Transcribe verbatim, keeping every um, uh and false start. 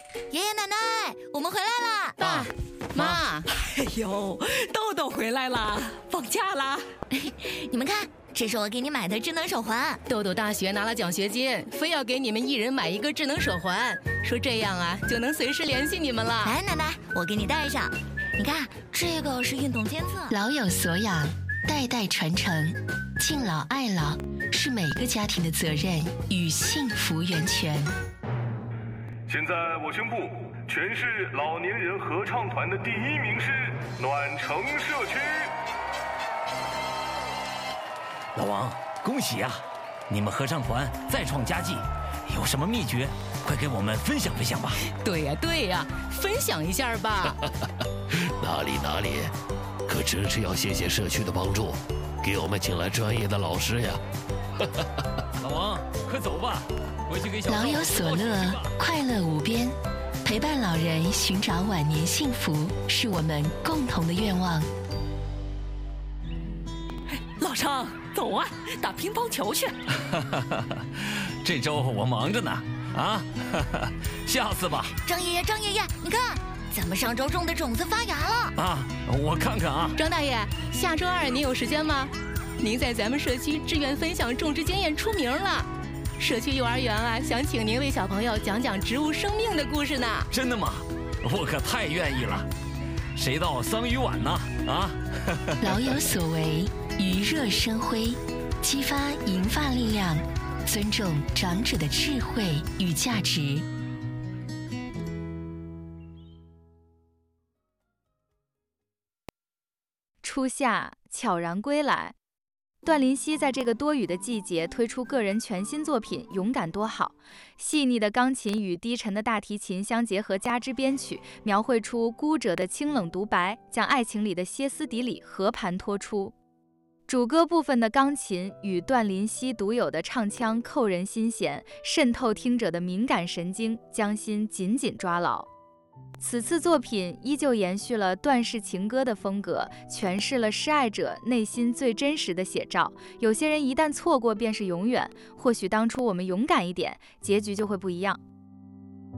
爷爷奶奶，我们回来啦！ 爸妈， 哎呦，豆豆回来啦，放假啦！ 你们看，这是我给你买的智能手环。 豆豆大学拿了奖学金，非要给你们一人买一个智能手环，说这样啊就能随时联系你们了。 来，奶奶，我给你戴上。你看，这个是运动监测。 老有所养，代代传承，敬老爱老是每个家庭的责任与幸福源泉。 现在我宣布，全市老年人合唱团的第一名是暖城社区。 老王，恭喜啊！你们合唱团再创佳绩，有什么秘诀？快给我们分享分享吧。 对呀对呀，分享一下吧。 哪里哪里，可真是要谢谢社区的帮助，给我们请来专业的老师呀。 老王，快走吧，回去给小老有所乐，快乐无边，陪伴老人寻找晚年幸福，是我们共同的愿望。 老张，走啊，打乒乓球去。 这周我忙着呢，啊，下次吧。 张爷爷，张爷爷，你看，咱们上周种的种子发芽了。 啊，我看看啊。 张大爷，下周二您有时间吗？您在咱们社区志愿分享种植经验出名了，社区幼儿园啊，想请您为小朋友讲讲植物生命的故事呢。 真的吗？我可太愿意了。谁到桑榆晚呢？啊！ 老有所为，余热生辉，激发银发力量，尊重长者的智慧与价值。 初夏悄然归来，段林希在这个多雨的季节推出个人全新作品《勇敢多好》，细腻的钢琴与低沉的大提琴相结合，加之编曲，描绘出孤折的清冷独白，将爱情里的歇斯底里和盘托出。主歌部分的钢琴与段林希独有的唱腔扣人心弦，渗透听者的敏感神经，将心紧紧抓牢。此次作品依旧延续了段氏情歌的风格，诠释了失爱者内心最真实的写照。有些人一旦错过便是永远，或许当初我们勇敢一点，结局就会不一样。